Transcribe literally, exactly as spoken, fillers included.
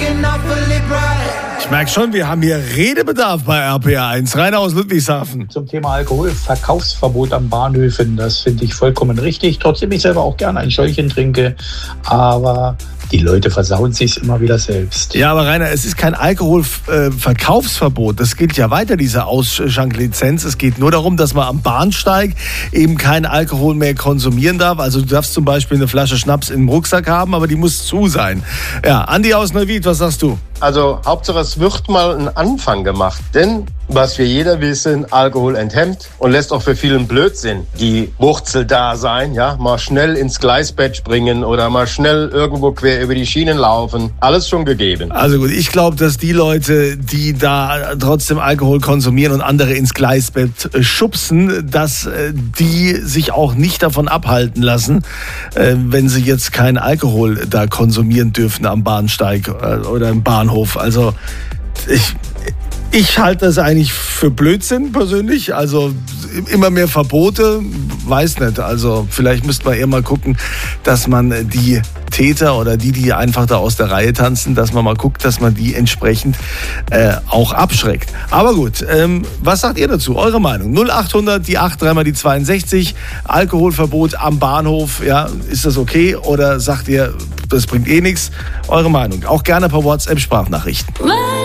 Ich merke schon, wir haben hier Redebedarf bei R P R eins. Rainer aus Ludwigshafen. Zum Thema Alkoholverkaufsverbot an Bahnhöfen, das finde ich vollkommen richtig. Trotzdem ich selber auch gerne ein Schäulchen trinke, aber die Leute versauen sich's immer wieder selbst. Ja, aber Rainer, es ist kein Alkoholverkaufsverbot. Das gilt ja weiter, diese Ausschanklizenz. Es geht nur darum, dass man am Bahnsteig eben keinen Alkohol mehr konsumieren darf. Also du darfst zum Beispiel eine Flasche Schnaps im Rucksack haben, aber die muss zu sein. Ja, Andi aus Neuwied, was sagst du? Also Hauptsache es wird mal ein Anfang gemacht, denn was wir jeder wissen, Alkohol enthemmt und lässt auch für vielen Blödsinn die Wurzel da sein, ja, mal schnell ins Gleisbett springen oder mal schnell irgendwo quer über die Schienen laufen, alles schon gegeben. Also gut, ich glaube, dass die Leute, die da trotzdem Alkohol konsumieren und andere ins Gleisbett schubsen, dass die sich auch nicht davon abhalten lassen, wenn sie jetzt keinen Alkohol da konsumieren dürfen am Bahnsteig oder im Bahnhof. Also ich, ich halte das eigentlich für Blödsinn persönlich. Also immer mehr Verbote, weiß nicht. Also vielleicht müsste man eher mal gucken, dass man die Täter oder die, die einfach da aus der Reihe tanzen, dass man mal guckt, dass man die entsprechend äh, auch abschreckt. Aber gut, ähm, was sagt ihr dazu? Eure Meinung? null acht hundert, die acht, dreimal die zweiundsechzig. Alkoholverbot am Bahnhof, ja, ist das okay? Oder sagt ihr, das bringt eh nichts? Eure Meinung. Auch gerne per WhatsApp-Sprachnachrichten.